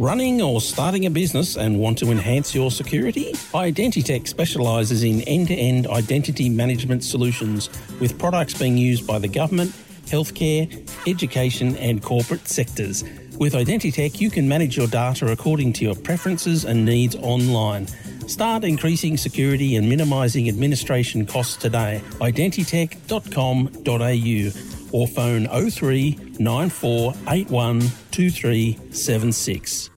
Running or starting a business and want to enhance your security? Identitech specialises in end-to-end identity management solutions with products being used by the government, healthcare, education and corporate sectors. With Identitech, you can manage your data according to your preferences and needs online. Start increasing security and minimising administration costs today. Identitech.com.au or phone 03 9481 2376.